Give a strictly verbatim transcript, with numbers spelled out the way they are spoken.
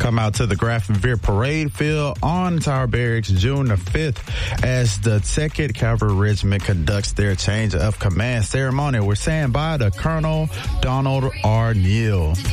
Come out to the Grafton Veer Parade Field on Tower Barracks June the fifth as the second Cavalry Regiment conducts their change of command ceremony. We're saying bye to Colonel Donald R. Neal.